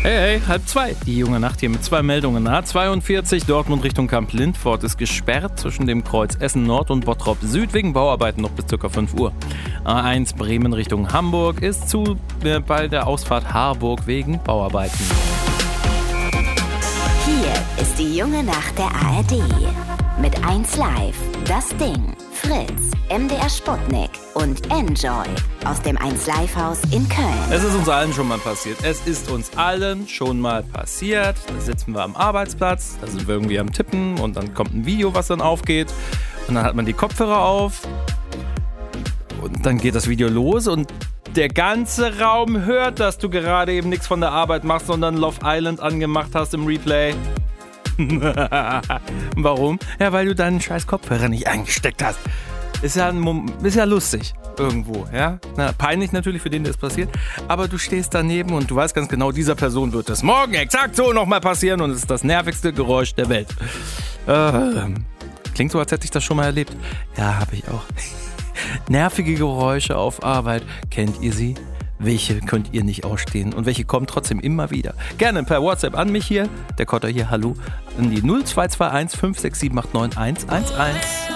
Hey, 1:30. Die junge Nacht hier mit 2 Meldungen. A42 Dortmund Richtung Kamp-Lindfort ist gesperrt zwischen dem Kreuz Essen Nord und Bottrop Süd wegen Bauarbeiten noch bis ca. 5 Uhr. A1 Bremen Richtung Hamburg ist zu bei der Ausfahrt Harburg wegen Bauarbeiten. Hier ist die junge Nacht der ARD. Mit 1Live, Das Ding, Fritz, MDR Sputnik und Enjoy aus dem 1Live-Haus in Köln. Es ist uns allen schon mal passiert. Da sitzen wir am Arbeitsplatz, da sind wir irgendwie am Tippen und dann kommt ein Video, was dann aufgeht. Und dann hat man die Kopfhörer auf und dann geht das Video los und der ganze Raum hört, dass du gerade eben nichts von der Arbeit machst, sondern Love Island angemacht hast im Replay. Warum? Ja, weil du deinen scheiß Kopfhörer nicht eingesteckt hast. Ist ja lustig irgendwo, ja? Peinlich natürlich für den, der es passiert. Aber du stehst daneben und du weißt ganz genau, dieser Person wird das morgen exakt so nochmal passieren und es ist das nervigste Geräusch der Welt. Klingt so, als hätte ich das schon mal erlebt. Ja, habe ich auch. Nervige Geräusche auf Arbeit. Kennt ihr sie? Welche könnt ihr nicht ausstehen und welche kommen trotzdem immer wieder? Gerne per WhatsApp an mich hier, der Kotter hier, hallo, an die 0221 56789 111.